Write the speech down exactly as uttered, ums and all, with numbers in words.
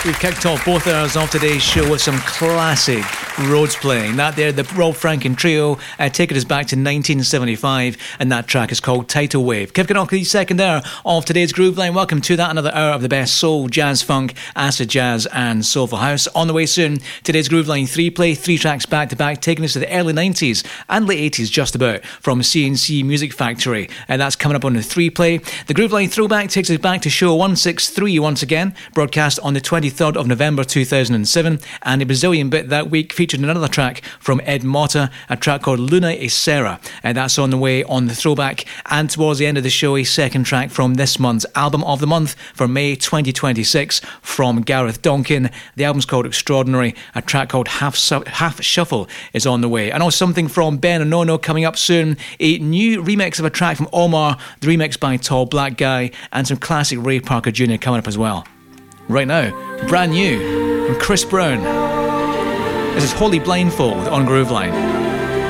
We've kicked off both hours of today's show with some classic Rhodes playing. That there, the Rob Franken Trio, uh, taking us back to nineteen seventy-five, and that track is called Tidal Wave. Kicking off the second hour of today's Groove Line. Welcome to that, another hour of the best soul, jazz, funk, acid jazz, and soulful house. On the way soon, today's Groove Line three play, three tracks back to back, taking us to the early nineties and late eighties, just about, from C and C Music Factory, and that's coming up on the three play. The Groove Line throwback takes us back to show one sixty-three once again, broadcast on the twenty-third of November two thousand seven, and a Brazilian bit that week featured another track from Ed Motta, a track called Luna e Serra, and that's on the way on the throwback. And towards the end of the show, a second track from this month's Album of the Month for May twenty twenty-six from Gareth Donkin. The album's called Extraordinary. A track called Half, Su- Half Shuffle is on the way. And also something from Ben Onono coming up soon, a new remix of a track from Omar, the remix by Tall Black Guy, and some classic Ray Parker Junior coming up as well. Right now, brand new from Chris Brown. This is Holy Blindfold on Groove Line.